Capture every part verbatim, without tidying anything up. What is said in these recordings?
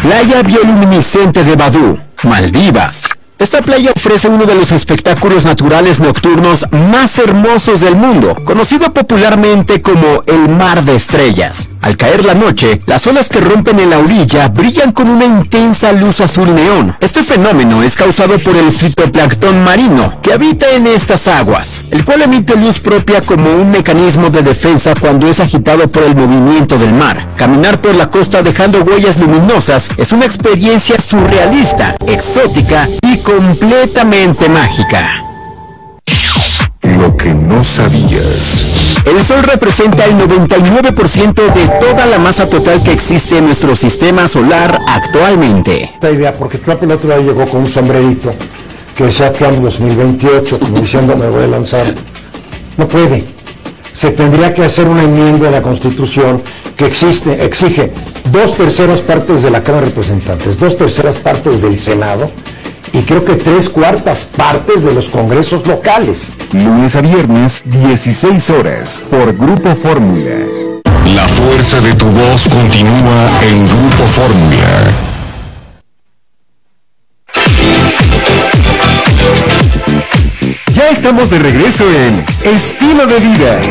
Playa bioluminiscente de Badú, Maldivas. Esta playa ofrece uno de los espectáculos naturales nocturnos más hermosos del mundo, conocido popularmente como el Mar de Estrellas. Al caer la noche, las olas que rompen en la orilla brillan con una intensa luz azul neón. Este fenómeno es causado por el fitoplancton marino que habita en estas aguas, el cual emite luz propia como un mecanismo de defensa cuando es agitado por el movimiento del mar. Caminar por la costa dejando huellas luminosas es una experiencia surrealista, exótica y completamente mágica. Lo que no sabías. El Sol representa el noventa y nueve por ciento de toda la masa total que existe en nuestro sistema solar actualmente. Esta idea, porque Trump el otro día llegó con un sombrerito que decía Trump dos mil veintiocho, como diciendo me voy a lanzar. No puede. Se tendría que hacer una enmienda de la Constitución que existe, exige dos terceras partes de la Cámara de Representantes, dos terceras partes del Senado, y creo que tres cuartas partes de los congresos locales. Lunes a viernes, dieciséis horas, por Grupo Fórmula. La fuerza de tu voz continúa en Grupo Fórmula. Ya estamos de regreso en Estilo de Vida.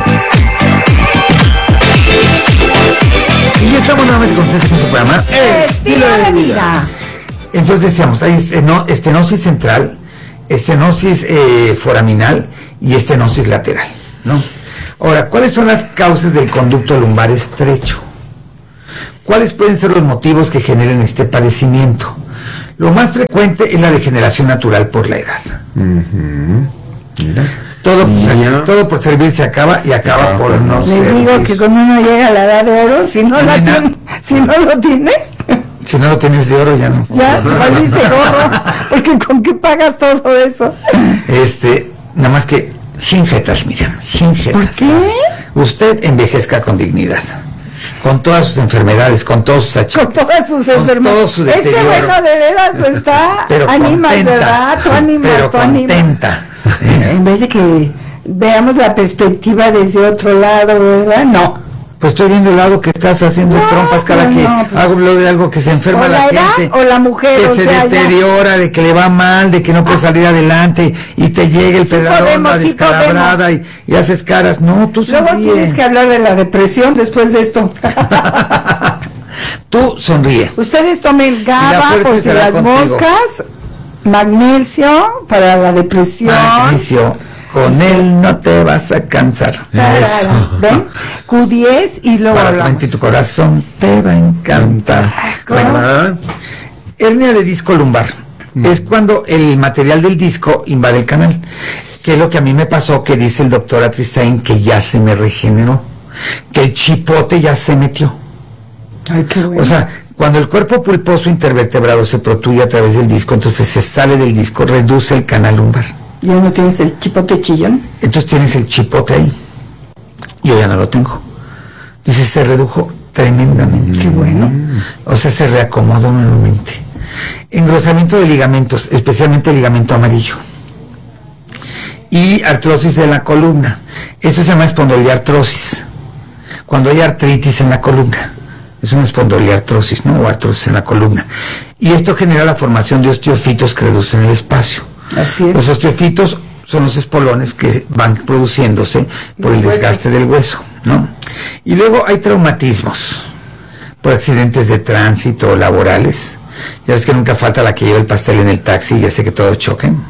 Y ya estamos nuevamente con ustedes en su programa Estilo de Vida. Entonces decíamos, hay esteno, estenosis central, estenosis eh, foraminal y estenosis lateral, ¿no? Ahora, ¿cuáles son las causas del conducto lumbar estrecho? ¿Cuáles pueden ser los motivos que generen este padecimiento? Lo más frecuente es la degeneración natural por la edad. Uh-huh. Mira. Todo, Mira. todo por servir se acaba y acaba ah, por no Les servir. Les digo que cuando uno llega a la edad de oro, si no, la tiene, si no lo tienes... Si no lo tienes de oro, ya no. Ya, valiste oro, porque ¿con qué pagas todo eso? Este, nada más que sin jetas, Miriam, sin jetas. ¿Por qué? Usted envejezca con dignidad, con todas sus enfermedades, con todos sus achaques. Con todas sus enfermedades. Su este bueno de veras está, pero animas, contenta, ¿verdad? Tú animas, pero tú contenta. animas. En vez de que veamos la perspectiva desde otro lado, ¿verdad? No. Pues estoy viendo el lado que estás haciendo no, trompas cada no, que no, pues, hablo de algo que se enferma la, la gente o la mujer que o se sea, deteriora, ya. de que le va mal, de que no puede salir adelante y te llega el sí pedalón, la descalabrada sí y, y haces caras. No, tú sonríe. Luego tienes que hablar de la depresión después de esto. Tú sonríe. Ustedes tomen GABA por si las contigo. Moscas, magnesio para la depresión. Magnesio. Con Eso. él no te vas a cansar. Eso. ¿Ven? Q diez y luego para tu mente y tu corazón te va a encantar. Bueno, hernia de disco lumbar. Mm. Es cuando el material del disco invade el canal. Que es lo que a mí me pasó, que dice el doctor Atristain, que ya se me regeneró. Que el chipote ya se metió. Ay, qué bueno. O sea, cuando el cuerpo pulposo intervertebrado se protruye a través del disco, entonces se sale del disco, reduce el canal lumbar. ¿Ya no tienes el chipote chillón? Entonces tienes el chipote ahí. Yo ya no lo tengo. Dice, se redujo tremendamente. Qué bueno. O sea, se reacomodó nuevamente. Engrosamiento de ligamentos, especialmente el ligamento amarillo. Y artrosis de la columna. Eso se llama espondiliartrosis. Cuando hay artritis en la columna. Es una espondiliartrosis, ¿no? O artrosis en la columna. Y esto genera la formación de osteofitos que reducen el espacio. Así es. Los osteofitos son los espolones que van produciéndose por el desgaste del hueso, ¿no? Y luego hay traumatismos por accidentes de tránsito laborales. Ya ves que nunca falta la que lleva el pastel en el taxi y hace que todos choquen.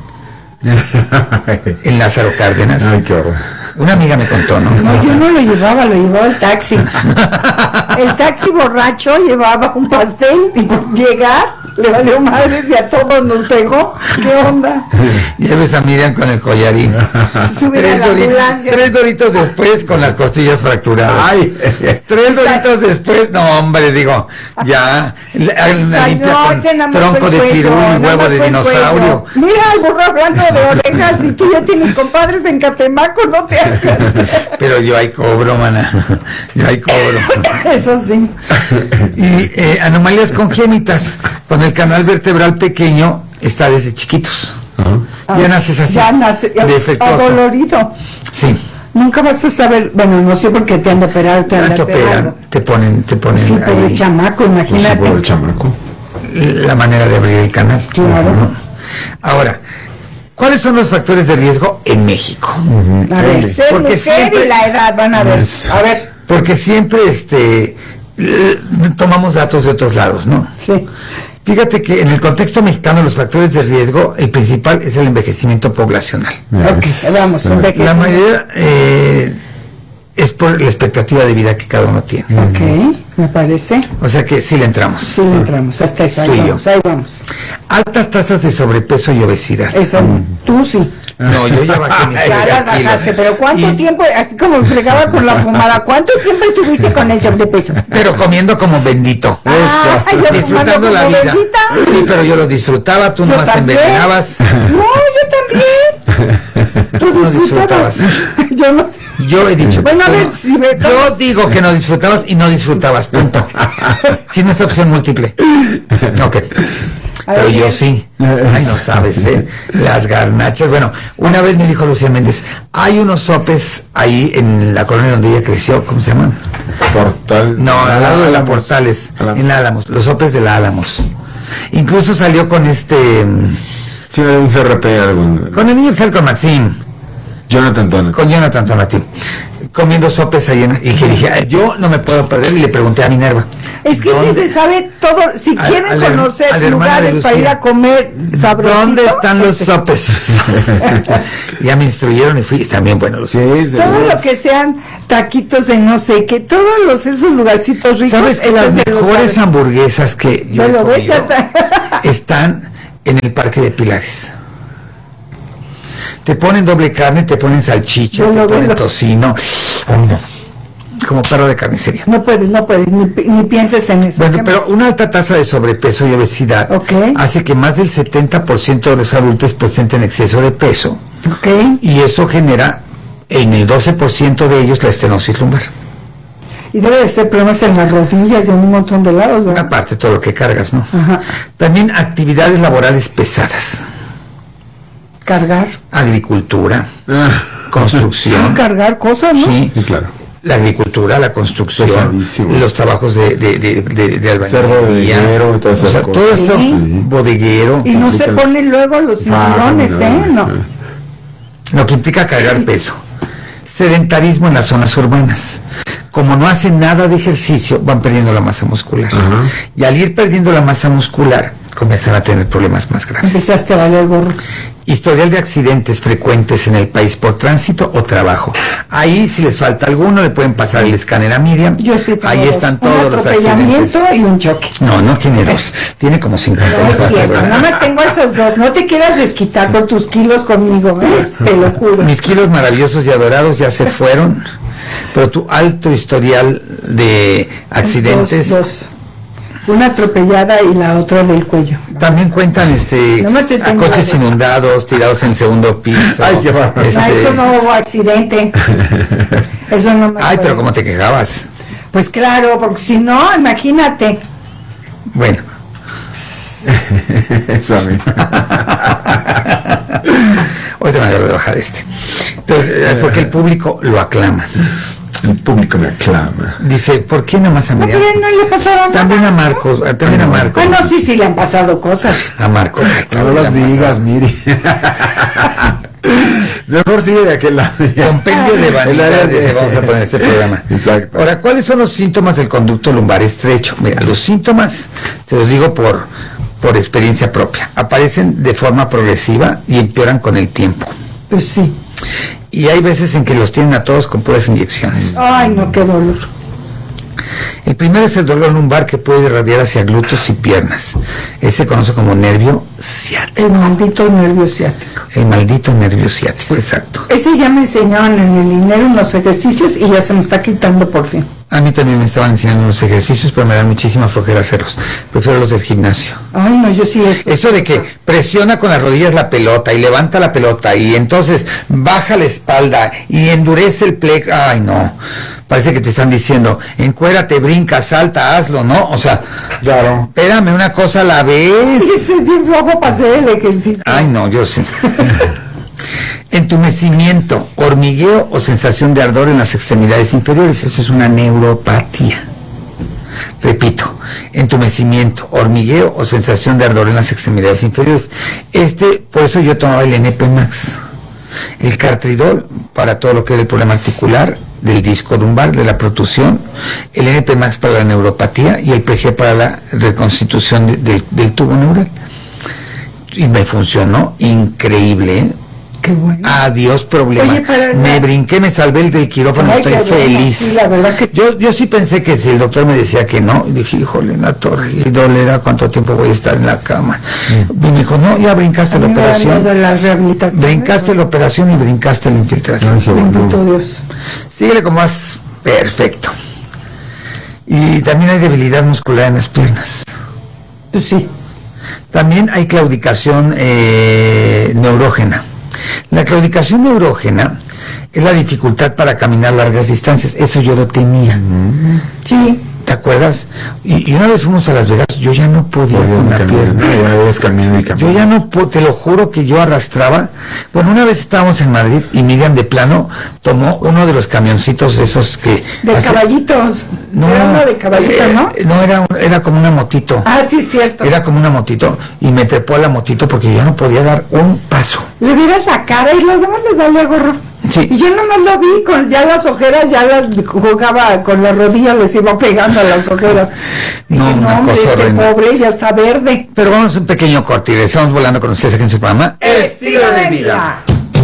En Lázaro Cárdenas. Ay, qué horror. Una amiga me contó, ¿no? No, yo no lo llevaba, lo llevaba el taxi. El taxi borracho llevaba un pastel y por llegar le valió madres y a todos nos pegó. ¿Qué onda? Ya ves a Miriam con el collarín. Tres, doritos, tres doritos después con las costillas fracturadas. Ay, tres doritos después, no hombre, digo, ya, una limpia con tronco de pirul y huevo de dinosaurio. Mira, el burro hablando de orejas y tú ya tienes compadres en Catemaco, no te hagas. Pero yo ahí cobro, mana, yo ahí cobro. Eso sí. Y eh, anomalías congénitas, cuando el canal vertebral pequeño está desde chiquitos. Uh-huh. Ya naces así, ya nace, defectuoso. Adolorido. Sí. Nunca vas a saber, bueno, no sé por qué te han de operar, te han de te operan, te ponen, te ponen sí, ahí. Pobre chamaco, imagínate. Pues sí, pobre chamaco. la manera de abrir el canal. Claro. ¿no? Ahora, ¿cuáles son los factores de riesgo en México? Uh-huh. A ver, ser porque mujer siempre, y la edad, van a ver. Es, a ver. Porque siempre este, tomamos datos de otros lados, ¿no? Sí. Fíjate que en el contexto mexicano los factores de riesgo, el principal es el envejecimiento poblacional. Ok, vamos, La mayoría eh, es por la expectativa de vida que cada uno tiene. Ok, me parece. O sea que sí le entramos. Sí, le entramos, hasta eso, ahí Tú y yo. vamos, ahí vamos. Altas tasas de sobrepeso y obesidad. Eso, tú sí. No, yo ya bajé mis Ya las kilos. bajaste, pero ¿cuánto Y- tiempo, así como fregaba con la fumada, cuánto tiempo estuviste con el sobrepeso? Pero comiendo como bendito. Ah, yo Disfrutando fumando la como vida. bendita. Sí, pero yo lo disfrutaba, tú Yo nomás te también. envenenabas. No, yo también. Tú No disfrutabas. Yo no. Yo he dicho. Bueno, a tú ver, no- si me- Yo digo que no disfrutabas y no disfrutabas, punto. Sin esa opción múltiple. Ok. A Pero ver, yo bien. sí. Ay, no sabes, ¿eh? Las garnachas. Bueno, una vez me dijo Lucía Méndez, hay unos sopes ahí en la colonia donde ella creció, ¿cómo se llaman? Portal. No, al lado de la Álamos. Portales, Álamos. en la Álamos, los sopes de la Álamos. Incluso salió con este, mm, Sí, un C R P, algún. con el niño que sale con Maxim, Jonathan Donat. con Jonathan Tonati, comiendo sopes ahí en, y que dije, "Ay, yo no me puedo perder", y le pregunté a Minerva. Es que ¿dónde- se sabe todo. Si Al- quieren al her- conocer al hermano de lugares para ir Lucía. a comer sabrosito. ¿Dónde están los este, sopes? Ya me instruyeron y fui, están bien buenos los sopes. Sí, Todo seguro. lo que sean taquitos de no sé qué, todos los esos lugarcitos ricos. ¿Sabes que las entonces los mejores saben. hamburguesas que yo he Bueno, ve comido que hasta- están en el Parque de Pilares? Te ponen doble carne, te ponen salchicha, Velo, te ponen velo. tocino. Como perro de carnicería. No puedes, no puedes, ni, pi- ni pienses en eso. Bueno, ¿Qué pero más? una alta tasa de sobrepeso y obesidad Ok. hace que más del setenta por ciento de los adultos presenten exceso de peso, Ok. y eso genera en el doce por ciento de ellos la estenosis lumbar. Y debe de ser problemas en las rodillas y en un montón de lados, ¿verdad? Aparte todo lo que cargas, ¿no? Ajá. También actividades laborales pesadas, Cargar. agricultura, Ah, Sí, construcción. cargar cosas, ¿no? Sí, sí, claro. la agricultura, la construcción, Pesadísimos. los trabajos de, de, de, de, de albañilería, Ser bodeguero y todas o esas sea, cosas. todo esto, Sí. bodeguero, Y no se Complica- ponen luego los cinturones, Ah, ¿eh? No. lo que implica cargar peso. Sedentarismo en las zonas urbanas. Como no hacen nada de ejercicio, van perdiendo la masa muscular. Ajá. Y al ir perdiendo la masa muscular, comienzan a tener problemas más graves. Empezaste a valer gorro. Historial de accidentes frecuentes en el país por tránsito o trabajo. Ahí, si les falta alguno, le pueden pasar el escáner a Miriam. Yo sí tengo Ahí dos. están Un todos los accidentes. atropellamiento y un choque. No, no tiene dos. Tiene como cincuenta. No es cierto, nada más tengo esos dos. No te quieras desquitar con tus kilos conmigo, ¿eh? Te lo juro. Mis kilos maravillosos y adorados ya se fueron, pero tu alto historial de accidentes Dos, dos. Una atropellada y la otra del cuello. también cuentan este Nomás te a tengo coches algo. inundados, tirados en el segundo piso. Ay, qué bárbaro. este, No, eso no hubo accidente. Eso no me Ay, pero acuerdo. ¿cómo te quejabas? Pues claro, porque si no, imagínate. Bueno, Sorry. ahorita me agarro de bajar este. Entonces, eh, porque el público lo aclama. El público me aclama. Dice, ¿por qué nada más a No, Miriam? pero no le pasaron También nada. a Marcos, eh, también a Marcos. Bueno, sí, sí le han pasado cosas. A Marcos. No las digas, Miri. Mejor sigue de aquel lado. Compendio de El área vanidades, de- le vamos a poner este programa. Exacto. Ahora, ¿cuáles son los síntomas del conducto lumbar estrecho? Mira, los síntomas, se los digo por, por experiencia propia, aparecen de forma progresiva y empeoran con el tiempo. Pues sí. Y hay veces en que los tienen a todos con puras inyecciones. Ay, no, qué dolor. El primero es el dolor lumbar, que puede irradiar hacia glúteos y piernas. Ese se conoce como nervio ciático. El maldito nervio ciático. El maldito nervio ciático, exacto. Ese ya me enseñaron en el dinero en los ejercicios y ya se me está quitando por fin. A mí también me estaban enseñando los ejercicios, pero me dan muchísima flojera hacerlos. Prefiero los del gimnasio. Ay, no, yo sí. esto- Eso de que presiona con las rodillas la pelota y levanta la pelota y entonces baja la espalda y endurece el plexo. Ay, no. Parece que te están diciendo, encuérate, brinca, salta, hazlo, ¿no? O sea, Claro. espérame una cosa a la vez. Ese es bien flojo para hacer el ejercicio. Ay, no, yo sí. Entumecimiento, hormigueo o sensación de ardor en las extremidades inferiores. Eso es una neuropatía. Repito, entumecimiento, hormigueo o sensación de ardor en las extremidades inferiores. Este, por eso yo tomaba el N P Max. El Cartridol para todo lo que era el problema articular, del disco lumbar, de la protusión, el N P Max para la neuropatía y el P G para la reconstitución de, de, del tubo neural. Y me funcionó increíble, ¿eh? Qué bueno. Adiós problema. Oye, para me la... brinqué, me salvé el del quirófano, Ay, estoy feliz. Sí, la verdad que sí. yo, yo sí pensé que si el doctor me decía que no, dije, híjole, la torre, y dolera, ¿cuánto tiempo voy a estar en la cama? Mm. Y me dijo, no, ya brincaste la operación. La rehabilitación. Brincaste la operación y brincaste la infiltración. Ay, bendito Dios. Síguele como más perfecto. Y también hay debilidad muscular en las piernas. Pues sí. También hay claudicación eh, neurógena. La claudicación neurógena es la dificultad para caminar largas distancias. Eso yo lo tenía. Mm. Sí. ¿Te acuerdas? Y, y una vez fuimos a Las Vegas, yo ya no podía no, con la pierna. No, yo ya no puedo, te lo juro que yo arrastraba. Bueno, una vez estábamos en Madrid y Miriam de plano tomó uno de los camioncitos esos que... De hace... caballitos. No, era uno de caballitos, eh, ¿no? No, era, era como una motito. Ah, sí, cierto. Era como una motito y me trepó a la motito porque yo ya no podía dar un paso. Le vieras la cara y los demás les valía gorro. Sí. Y yo nomás lo vi con ya las ojeras, ya las jugaba con las rodillas, les iba pegando a las ojeras. No, dije, una no, hombre, cosa este horrenda. pobre ya está verde. Pero vamos a un pequeño corte y regresamos volando con ustedes aquí en su programa Estilo de Vida.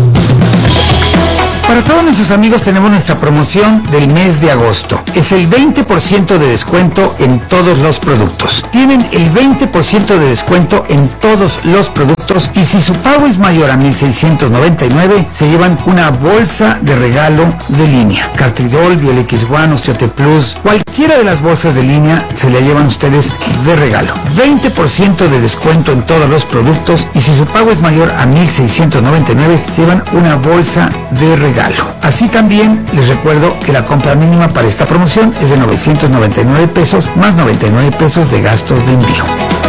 Para todos nuestros amigos tenemos nuestra promoción del mes de agosto. Es el veinte por ciento de descuento en todos los productos. Tienen el veinte por ciento de descuento en todos los productos y si su pago es mayor a mil seiscientos noventa y nueve, se llevan una bolsa de regalo de línea. Cartridol, Biolex One, Osteote Plus, cualquiera de las bolsas de línea se la llevan ustedes de regalo. veinte por ciento de descuento en todos los productos y si su pago es mayor a mil seiscientos noventa y nueve, se llevan una bolsa de regalo. Así también les recuerdo que la compra mínima para esta promoción es de novecientos noventa y nueve pesos más noventa y nueve pesos de gastos de envío.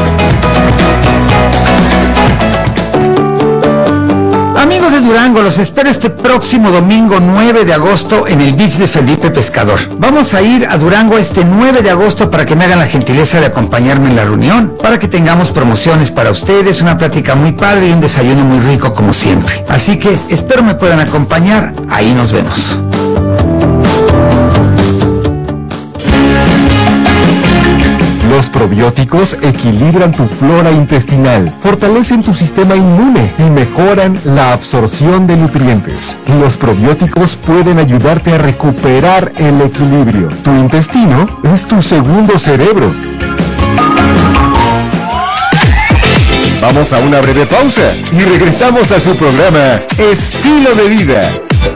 Amigos de Durango, los espero este próximo domingo nueve de agosto en el V I P S de Felipe Pescador. Vamos a ir a Durango este nueve de agosto para que me hagan la gentileza de acompañarme en la reunión, para que tengamos promociones para ustedes, una plática muy padre y un desayuno muy rico como siempre. Así que espero me puedan acompañar, ahí nos vemos. Los probióticos equilibran tu flora intestinal, fortalecen tu sistema inmune y mejoran la absorción de nutrientes. Los probióticos pueden ayudarte a recuperar el equilibrio. Tu intestino es tu segundo cerebro. Vamos a una breve pausa y regresamos a su programa Estilo de Vida.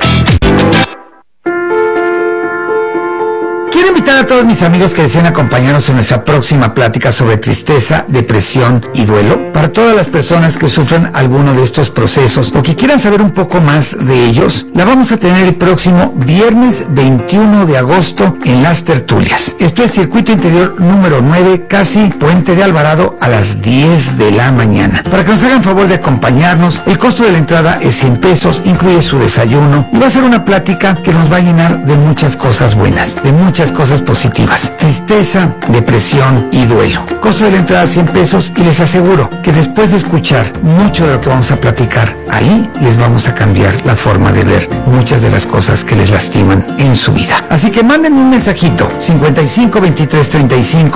Quiero invitar a todos mis amigos que deseen acompañarnos en nuestra próxima plática sobre tristeza, depresión y duelo. Para todas las personas que sufran alguno de estos procesos o que quieran saber un poco más de ellos, la vamos a tener el próximo viernes veintiuno de agosto en Las Tertulias. Esto es Circuito Interior número nueve, casi Puente de Alvarado, a las diez de la mañana. Para que nos hagan favor de acompañarnos, el costo de la entrada es cien pesos, incluye su desayuno y va a ser una plática que nos va a llenar de muchas cosas buenas, de muchas cosas positivas: tristeza, depresión y duelo. Costo de la entrada cien pesos y les aseguro que después de escuchar mucho de lo que vamos a platicar, ahí les vamos a cambiar la forma de ver muchas de las cosas que les lastiman en su vida. Así que manden un mensajito cincuenta y cinco veintitrés treinta y cinco